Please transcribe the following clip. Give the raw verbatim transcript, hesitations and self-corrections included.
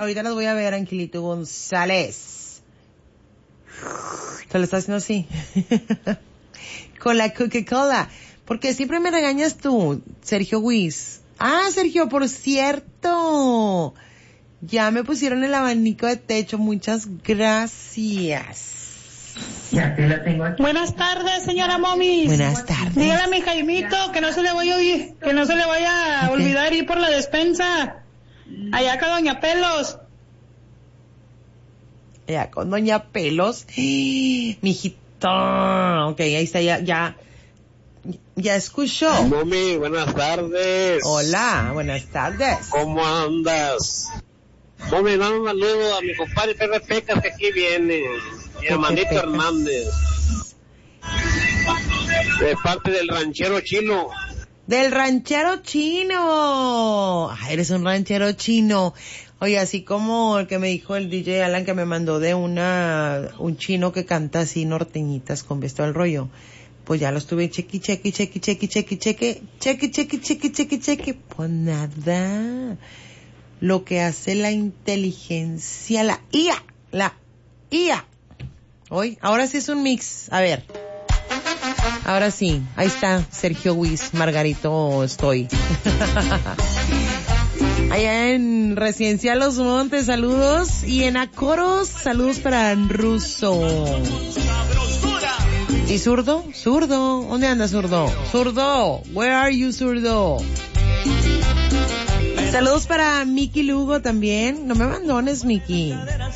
ahorita las voy a ver, Angelito González. Se lo está haciendo así. Con la Coca-Cola. Porque siempre me regañas tú, Sergio Wiz. Ah, Sergio, por cierto. Ya me pusieron el abanico de techo. Muchas gracias. Ya te la tengo aquí. Buenas tardes, señora Momis. Buenas tardes. Dígale a mi Jaimito que no se le vaya a oír, que no se le vaya a Okay. olvidar ir por la despensa. Allá con Doña Pelos. Ya, con Doña Pelos. Mijito. Ok, ahí está, ya, ya. Ya escuchó. Mami, buenas tardes. Hola, buenas tardes. ¿Cómo andas? Mami, dame un saludo a mi compadre Pepe Pecas que aquí viene. Mi hermanito Hernández. De parte del ranchero chino. Del ranchero chino. Ah, eres un ranchero chino. Oye, así como el que me dijo el D J Alan que me mandó de una, un chino que canta así norteñitas con vestido al rollo. Pues ya lo estuve chequi, chequi, chequi, chequi, chequi, chequi, chequi, chequi, chequi, chequi, chequi. Pues nada. Lo que hace la inteligencia, la I A, la I A. Hoy, ahora sí es un mix. A ver. Ahora sí, ahí está Sergio Wiz, Margarito estoy. Allá en Residencial Los Montes, saludos. Y en Acoros, saludos para Russo. ¿Y Zurdo? Zurdo, ¿dónde anda Zurdo? Zurdo, where are you, Zurdo? Saludos para Miki Lugo también. No me abandones, Miki.